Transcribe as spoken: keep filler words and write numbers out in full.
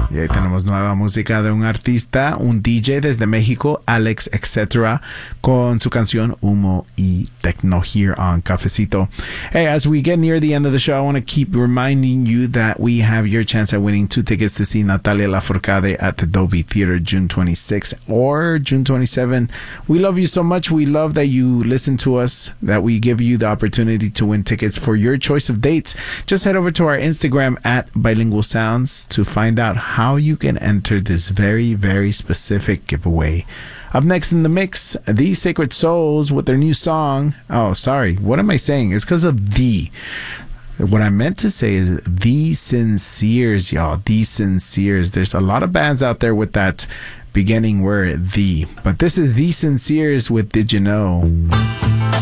Y ahí tenemos nueva música de un artista, un D J desde México, Alex Etcétera, con su canción Humo y Techno here on Cafecito. Hey, as we get near the end of the show, I want to keep reminding you that we have your chance at winning two tickets to see Natalia Lafourcade at the Dolby Theater June twenty-sixth or June twenty-seventh. We love you so much. We love that you listen to us, that we give you the opportunity to win tickets for your choice of dates. Just head over to our Instagram at Bilingual Sounds to find out how you can enter this very, very specific giveaway. Up next in the mix, The Sacred Souls with their new song. Oh, sorry. What am I saying? It's because of the. What I meant to say is The Sinceres, y'all. The Sinceres. There's a lot of bands out there with that beginning word, the. But this is The Sinceres with Did You Know?